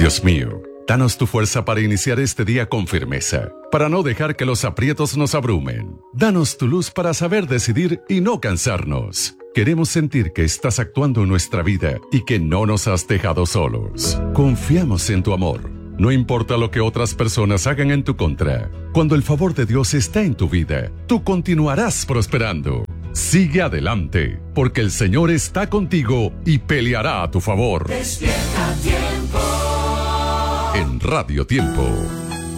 Dios mío, danos tu fuerza para iniciar este día con firmeza, para no dejar que los aprietos nos abrumen. Danos tu luz para saber decidir y no cansarnos. Queremos sentir que estás actuando en nuestra vida y que no nos has dejado solos. Confiamos en tu amor. No importa lo que otras personas hagan en tu contra. Cuando el favor de Dios está en tu vida, tú continuarás prosperando. Sigue adelante, porque el Señor está contigo y peleará a tu favor. Despierta Tiempo. En Radio Tiempo.